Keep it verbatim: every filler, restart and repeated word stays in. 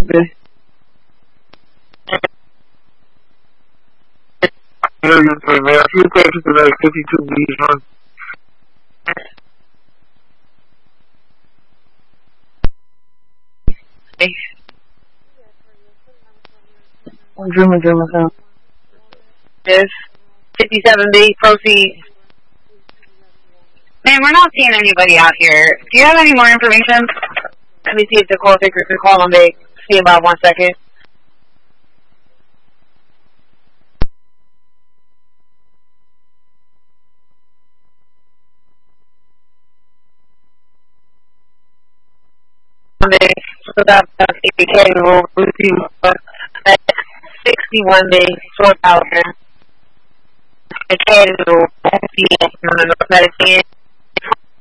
Bay. Yeah, you say, man. She was taking to like fifty-two B, huh? I'm dreaming, dreaming, huh? Yes. fifty-seven B, proceed. Man, we're not seeing anybody out here. Do you have any more information? Let me see if the call taker can call on me. See about one second. Monday, so that's eighty-K will receive at sixty-one day, four thousand. The K will be on the North Medicine.